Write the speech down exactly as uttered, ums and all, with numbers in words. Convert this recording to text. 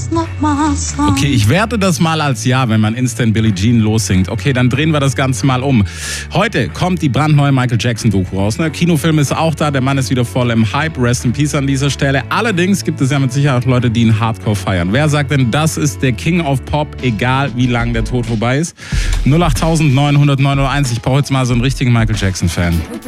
Okay, ich werte das mal als Ja, wenn man Instant Billie Jean lossingt. Okay, dann drehen wir das Ganze mal um. Heute kommt die brandneue Michael Jackson-Doku raus. Ne? Kinofilm ist auch da, der Mann ist wieder voll im Hype. Rest in Peace an dieser Stelle. Allerdings gibt es ja mit Sicherheit Leute, die ihn Hardcore feiern. Wer sagt denn, das ist der King of Pop, egal wie lang der Tod vorbei ist? null acht neun null null neun null eins, ich brauche jetzt mal so einen richtigen Michael Jackson-Fan.